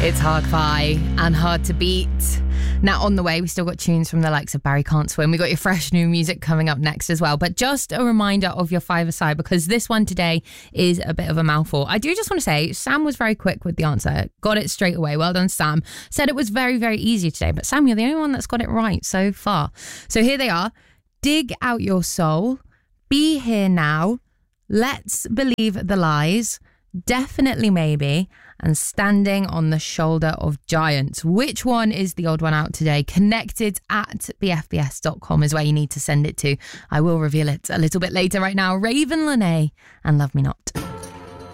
It's Hard-Fi and Hard to Beat. Now, on the way, we still got tunes from the likes of Barry Can't Swim. We got your fresh new music coming up next as well. But just a reminder of your five-a-side, because this one today is a bit of a mouthful. I do just want to say, Sam was very quick with the answer. Got it straight away. Well done, Sam. Said it was very, very easy today. But Sam, you're the only one that's got it right so far. So here they are. Dig out your soul. Be here now. Let's believe the lies. Definitely maybe. And standing on the shoulder of giants. Which one is the odd one out today? Connected at bfbs.com is where you need to send it to. I will reveal it a little bit later. Right now, Raven Lene and Love Me Not.